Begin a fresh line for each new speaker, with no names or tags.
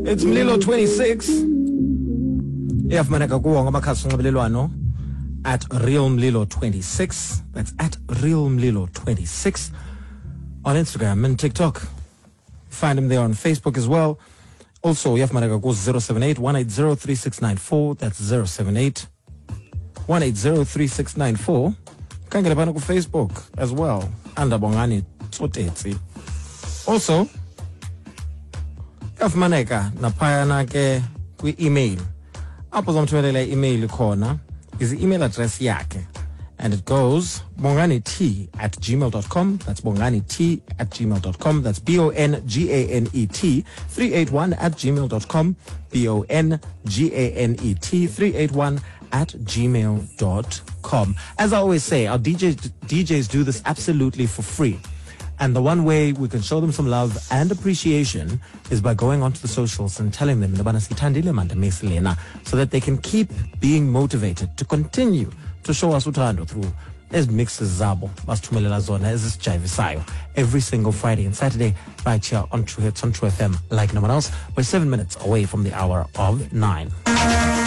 It's Mlilo 26. Iyafumaneka kuwo ngamakhasi onxibelelwano at Real Mlilo 26. That's at Real Mlilo 26 on Instagram and TikTok. Find him there on Facebook as well. Also, iyafumaneka ku 078-180-3694. That's 078-180-3694. Can get up on Facebook as well. Andabongani Tsotetsi. Also, iyafumaneka naphayana ke kwi-email. Apho zomthumelela email khona is the email address yakhe, and it goes bonganit@gmail.com. That's bonganit@gmail.com. That's BONGANET 381@gmail.com. BONGANET 381@gmail.com. As I always say, our DJs do this absolutely for free. And the one way we can show them some love and appreciation is by going onto the socials and telling them so that they can keep being motivated to continue to show us uthando through as mixes zabo basithumelela zona ezisijayivisayo every single Friday and Saturday right here on True Hits on True FM like no one else. We're 7 minutes away from the hour of 9.